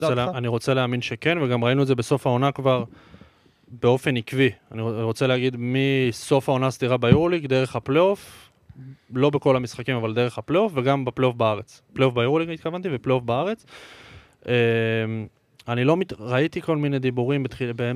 אני רוצה להאמין שכן, וגם ראינו את זה בסוף העונה כבר באופן עקבי. אני רוצה להגיד מסוף העונה סדירה ביורוליג, דרך הפלייאוף, לא בכל המשחקים, אבל דרך הפלייאוף, וגם בפלייאוף בארץ. פלייאוף ביורוליג התכוונתי, ופלייאוף בארץ. אני לא ראיתי כל מיני דיבורים